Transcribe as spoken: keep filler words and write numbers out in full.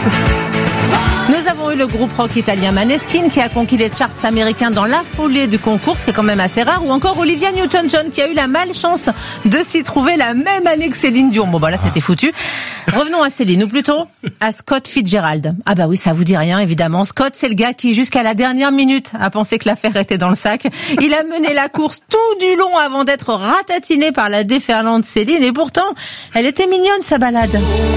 Nous avons eu le groupe rock italien Maneskin qui a conquis les charts américains dans la foulée du concours, ce qui est quand même assez rare, ou encore Olivia Newton-John qui a eu la malchance de s'y trouver la même année que Céline Dion. Bon bah là c'était foutu. Revenons à Céline, ou plutôt à Scott Fitzgerald. Ah bah oui, ça vous dit rien évidemment. Scott, c'est le gars qui jusqu'à la dernière minute a pensé que l'affaire était dans le sac. Il a mené la course tout du long avant d'être ratatiné par la déferlante Céline, et pourtant elle était mignonne sa balade.